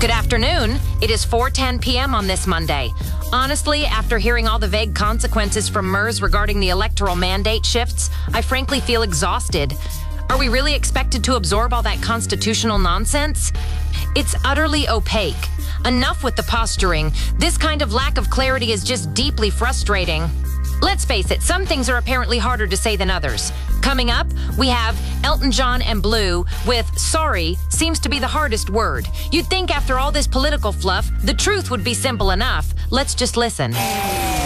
Good afternoon. It is 4:10 p.m. on this Monday. Honestly, after hearing all the vague consequences from MERS regarding the electoral mandate shifts, I frankly feel exhausted. Are we really expected to absorb all that constitutional nonsense? It's utterly opaque. Enough with the posturing. This kind of lack of clarity is just deeply frustrating. Let's face it, some things are apparently harder to say than others. Coming up, we have Elton John and Blue with "sorry" seems to be the hardest word. You'd think after all this political fluff, the truth would be simple enough. Let's just listen.